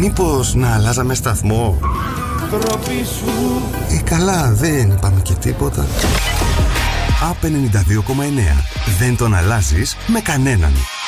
Μήπως να αλλάζαμε σταθμό? Καλά, δεν είπαμε και τίποτα. ΑΠ 92,9. Δεν τον αλλάζεις με κανέναν.